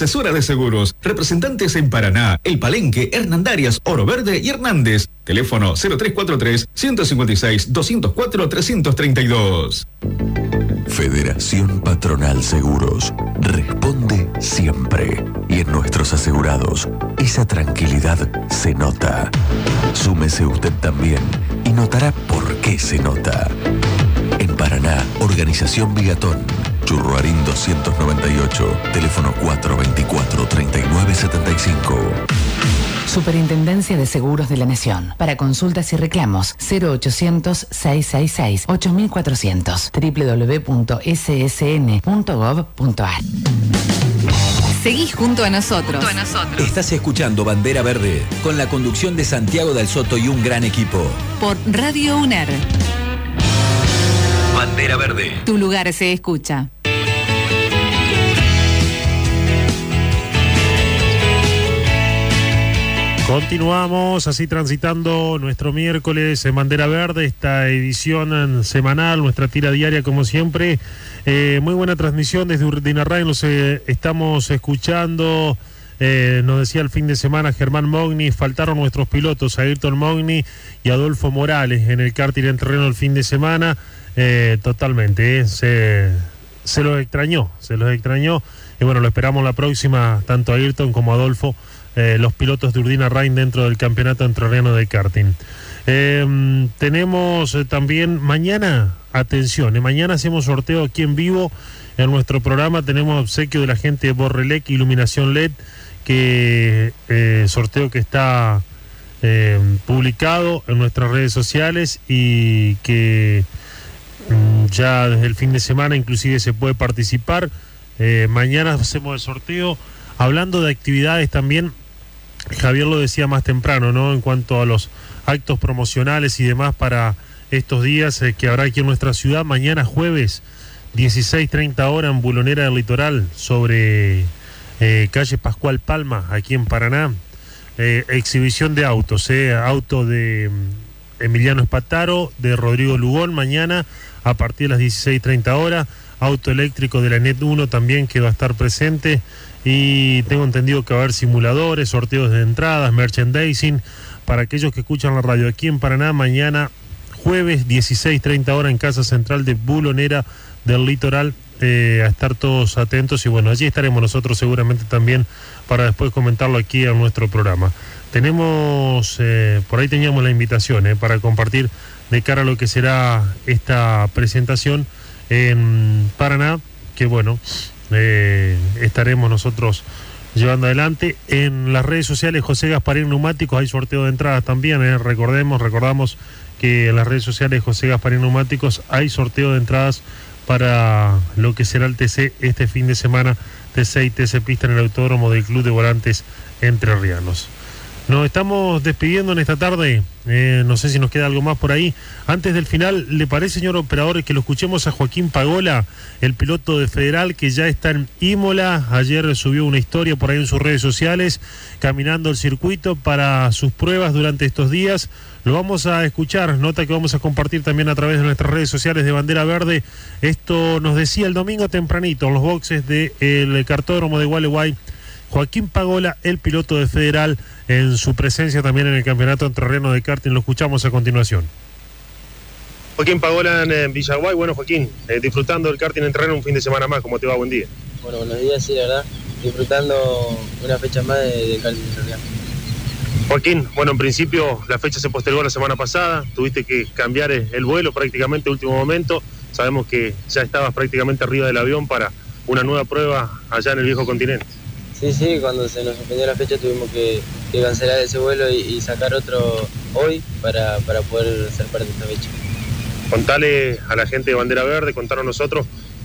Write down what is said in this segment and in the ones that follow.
asesora de seguros. Representantes en Paraná, El Palenque, Hernandarias, Oro Verde y Hernández. Teléfono 0343-156-204-332. Federación Patronal Seguros. Responde siempre. Y en nuestros asegurados, esa tranquilidad se nota. Súmese usted también y notará por qué se nota. En Paraná, Organización Bigatón. Churruarín 298, teléfono 424-3975. Superintendencia de Seguros de la Nación. Para consultas y reclamos, 0800-666-8400, www.ssn.gov.ar. Seguís junto a nosotros. Estás escuchando Bandera Verde, con la conducción de Santiago Del Soto y un gran equipo. Por Radio UNER. Bandera Verde. Tu lugar se escucha. Continuamos así transitando nuestro miércoles en Bandera Verde, esta edición semanal, nuestra tira diaria como siempre. Muy buena transmisión desde Urdinarrain, nos estamos escuchando. Nos decía el fin de semana Germán Mogni, faltaron nuestros pilotos, Ayrton Mogni y Adolfo Morales en el karting en terreno el fin de semana. Totalmente, se los extrañó. Y bueno, lo esperamos la próxima, tanto a Ayrton como a Adolfo, los pilotos de Urdinarrain dentro del campeonato entrerriano de karting. Tenemos también mañana, atención, mañana hacemos sorteo aquí en vivo en nuestro programa. Tenemos obsequio de la gente de Borrelec Iluminación LED, que sorteo que está publicado en nuestras redes sociales y que ya desde el fin de semana inclusive se puede participar. Mañana hacemos el sorteo. Hablando de actividades también, Javier lo decía más temprano, ¿no? En cuanto a los actos promocionales y demás para estos días que habrá aquí en nuestra ciudad. Mañana jueves, 16:30 horas en Bulonera del Litoral, sobre calle Pascual Palma, aquí en Paraná. Exhibición de autos, auto de Emiliano Espataro, de Rodrigo Lugón, mañana a partir de las 16:30 horas. Auto eléctrico de la NET 1 también que va a estar presente. Y tengo entendido que va a haber simuladores, sorteos de entradas, merchandising para aquellos que escuchan la radio aquí en Paraná. Mañana jueves 16:30 horas en Casa Central de Bulonera del Litoral, a estar todos atentos y bueno, allí estaremos nosotros seguramente también para después comentarlo aquí en nuestro programa. Tenemos, por ahí teníamos la invitación para compartir de cara a lo que será esta presentación en Paraná, que bueno, estaremos nosotros llevando adelante. En las redes sociales José Gasparín Neumáticos hay sorteo de entradas también, recordamos que en las redes sociales José Gasparín Neumáticos hay sorteo de entradas para lo que será el TC este fin de semana, TC y TC Pista en el Autódromo del Club de Volantes Entrerrianos. Nos estamos despidiendo en esta tarde, no sé si nos queda algo más por ahí. Antes del final, ¿le parece, señor operador, que lo escuchemos a Joaquín Pagola, el piloto de Federal que ya está en Imola? Ayer subió una historia por ahí en sus redes sociales, caminando el circuito para sus pruebas durante estos días. Lo vamos a escuchar, nota que vamos a compartir también a través de nuestras redes sociales de Bandera Verde. Esto nos decía el domingo tempranito en los boxes del cartódromo de Gualeguay, Joaquín Pagola, el piloto de Federal, en su presencia también en el campeonato entrerriano de karting. Lo escuchamos a continuación. Joaquín Pagola en Villaguay. Bueno, Joaquín, disfrutando del karting entrerriano un fin de semana más. ¿Cómo te va? Buen día. Bueno, buenos días, sí, la verdad, disfrutando una fecha más de karting entrerriano. Joaquín, bueno, en principio la fecha se postergó la semana pasada, tuviste que cambiar el vuelo prácticamente a último momento. Sabemos que ya estabas prácticamente arriba del avión para una nueva prueba allá en el viejo continente. Sí, cuando se nos suspendió la fecha tuvimos que cancelar ese vuelo y sacar otro hoy para poder ser parte de esta fecha. Contale a la gente de Bandera Verde, contaron nosotros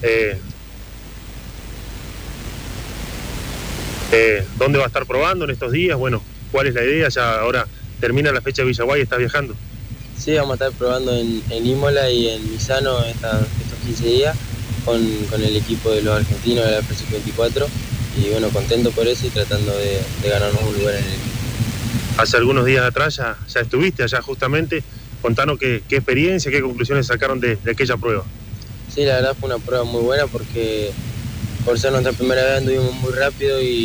dónde va a estar probando en estos días, bueno, cuál es la idea. Ya ahora termina la fecha de Villaguay y estás viajando. Sí, vamos a estar probando en Imola y en Misano estos 15 días con el equipo de los argentinos de la F54. Y bueno, contento por eso y tratando de ganarnos un lugar en el equipo. Hace algunos días atrás ya estuviste allá justamente. Contanos qué experiencia, qué conclusiones sacaron de aquella prueba. Sí, la verdad fue una prueba muy buena porque por ser nuestra primera vez anduvimos muy rápido y